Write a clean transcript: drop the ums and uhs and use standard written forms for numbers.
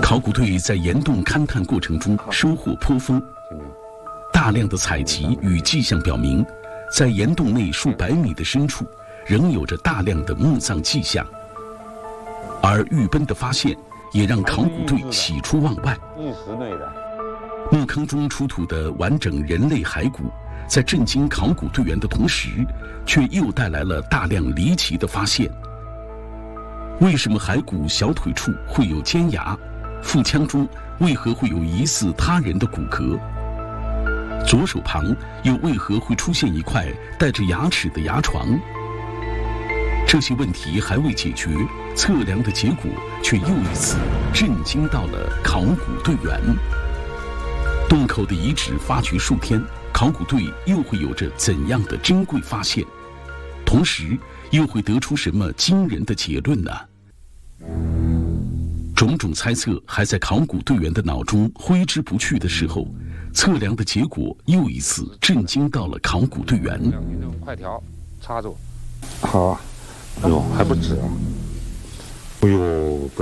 考古队在岩洞勘探过程中收获颇丰，大量的采集与迹象表明，在岩洞内数百米的深处，仍有着大量的墓葬迹象。而玉崩的发现也让考古队喜出望外。墓坑中出土的完整人类骸骨，在震惊考古队员的同时，却又带来了大量离奇的发现。为什么骸骨小腿处会有尖牙？腹腔中为何会有疑似他人的骨骼？左手旁又为何会出现一块带着牙齿的牙床？这些问题还未解决，测量的结果却又一次震惊到了考古队员。洞口的遗址发掘数天，考古队又会有着怎样的珍贵发现？同时，又会得出什么惊人的结论呢？种种猜测还在考古队员的脑中挥之不去的时候，测量的结果又一次震惊到了考古队员。 快条插住，好，哎呦还不止啊，哎呦不。